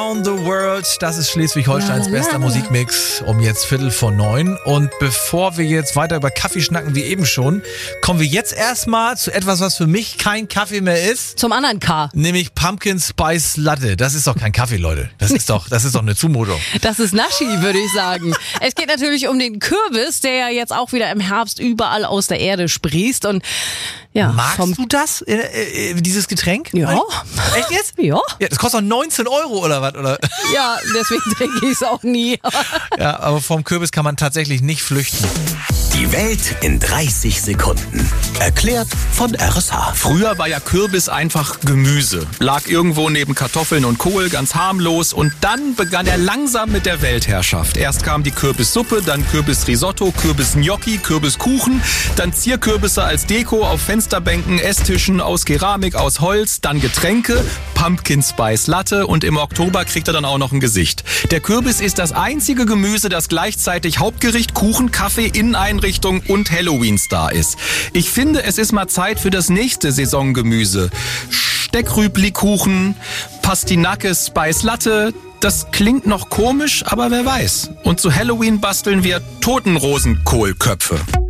Around the World, das ist Schleswig-Holsteins bester Musikmix um jetzt 8:45. Und bevor wir jetzt weiter über Kaffee schnacken wie eben schon, kommen wir jetzt erstmal zu etwas, was für mich kein Kaffee mehr ist. Zum anderen K. Nämlich Pumpkin Spice Latte. Das ist doch kein Kaffee, Leute. Das ist doch eine Zumutung. Das ist Naschi, würde ich sagen. Es geht natürlich um den Kürbis, der ja jetzt auch wieder im Herbst überall aus der Erde sprießt. Und ja, magst du das, dieses Getränk? Ja. Echt jetzt? Ja. Ja, das kostet doch 19 € oder was? Oder? Ja, deswegen trinke ich es auch nie. Ja, aber vom Kürbis kann man tatsächlich nicht flüchten. Die Welt in 30 Sekunden. Erklärt von RSH. Früher war ja Kürbis einfach Gemüse. Lag irgendwo neben Kartoffeln und Kohl, ganz harmlos. Und dann begann er langsam mit der Weltherrschaft. Erst kam die Kürbissuppe, dann Kürbisrisotto, Kürbisgnocchi, Kürbiskuchen, dann Zierkürbisse als Deko auf Fensterbänken, Esstischen aus Keramik, aus Holz, dann Getränke, Pumpkin Spice Latte und im Oktober kriegt er dann auch noch ein Gesicht. Der Kürbis ist das einzige Gemüse, das gleichzeitig Hauptgericht, Kuchen, Kaffee, Inneneinrichtung und Halloween-Star ist. Ich finde, es ist mal Zeit für das nächste Saisongemüse. Steckrübli-Kuchen, Pastinake Spice Latte. Das klingt noch komisch, aber wer weiß. Und zu Halloween basteln wir Totenrosenkohlköpfe.